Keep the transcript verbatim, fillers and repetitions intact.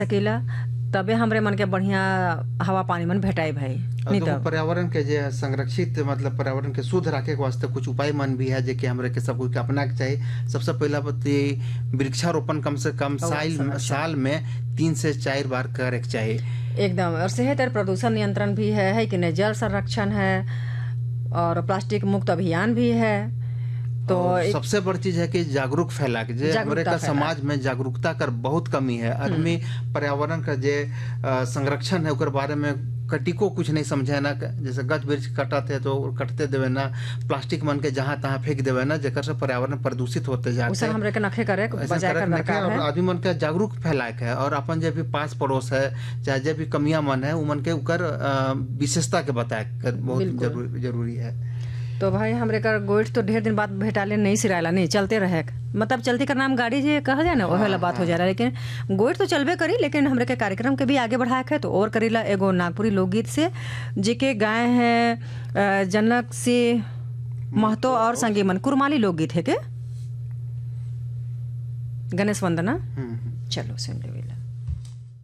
सकेला तबे हमरे मन के बढ़िया हवा पानी मन भेटाई भाई। और देखो पर्यावरण के जे संरक्षित मतलब पर्यावरण के शुद्ध रखे के वास्ते कुछ उपाय मन भी है जे कि हमरे के सब कुछ अपना के चाहिए। सबसे पहला बात वृक्षारोपण कम से कम साल साल में तीन से चार बार करे के चाहिए एकदम। और सेहत और प्रदूषण नियंत्रण भी है, है कि नहीं, जल संरक्षण है और प्लास्टिक मुक्त अभियान भी है। तो सबसे बड़ी चीज है कि जागरूक फैला के जे हमारे का समाज में जागरूकता कर बहुत कमी है। आदमी पर्यावरण का जे संरक्षण है ओकर बारे में कटिको कुछ नहीं समझे ना। जैसे गछ वृक्ष कटते तो कटते देवे ना, प्लास्टिक मन के जहाँ तहाँ फेंक देवे ना, जेकर से पर्यावरण प्रदूषित होते जाते हैं। हमरे के नखे करे बजाय कर दरकार है। और आदमी मन के जागरूक फैलाए है और अपन जे भी पास पड़ोस है चाहे जे भी कमियां मन है उमन के उकर विशेषता के बताए कर बहुत जरूरी है। तो भाई हमरे का गोइठ तो ढेर दिन बाद भेटाले नहीं सिरायला नहीं चलते रहे, मतलब चलती का नाम गाड़ी जे कहा जाए ना वह वाला बात हो जा रहा है। लेकिन गोइठ तो चलबे करी, लेकिन हमरे के कार्यक्रम के भी आगे बढ़ाए है। तो और करीला एगो नागपुरी लोकगीत से जिके गाय है जनक सिंह महतो और संगी मन, कुरमाली लोकगीत है के गणेश वंदना। चलो सुन ले।